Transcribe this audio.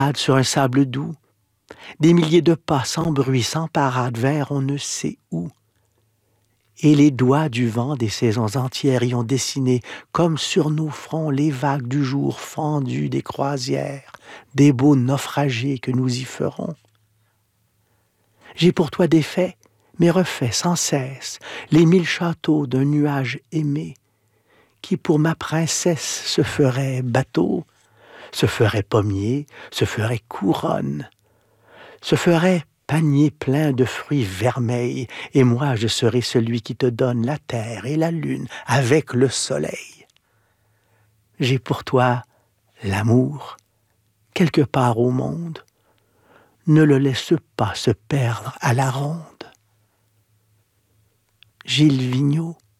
sur un sable doux, des milliers de pas sans bruit, sans parade, vers on ne sait où. Et les doigts du vent des saisons entières y ont dessiné, comme sur nos fronts, les vagues du jour fendues des croisières, des beaux naufragés que nous y ferons. J'ai pour toi défait, mais refait sans cesse, les 1000 châteaux d'un nuage aimé, qui pour ma princesse se ferait bateau, se ferait pommier, se ferait couronne, se ferait panier plein de fruits vermeils, et moi je serai celui qui te donne la terre et la lune avec le soleil. J'ai pour toi l'amour, quelque part au monde, ne le laisse pas se perdre à la ronde. Gilles Vigneault.